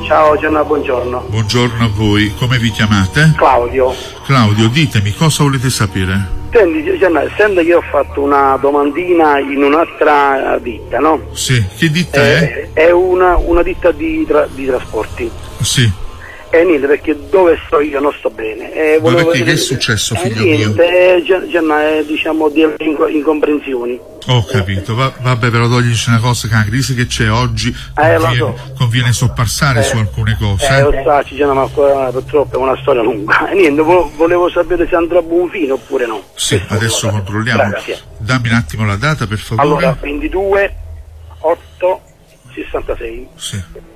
Ciao Gianna, buongiorno. Buongiorno a voi, come vi chiamate? Claudio. Claudio, ditemi, cosa volete sapere? Senti Gianna, essendo che io ho fatto una domandina in un'altra ditta, no? Sì, che ditta è? È una ditta di trasporti. Sì. E niente, perché dove sto io non sto bene. Ma perché che è successo, figlio mio? Gianna, diciamo di incomprensioni. Ho capito, vabbè, però toglici una cosa, che la crisi che c'è oggi conviene soppassare su alcune cose. Lo so, Gianna, ma purtroppo è una storia lunga. E niente, volevo sapere se andrà a buon fine oppure no. Sì, adesso controlliamo. Grazie. Dammi un attimo la data, per favore. Allora, 22/8/66. Sì.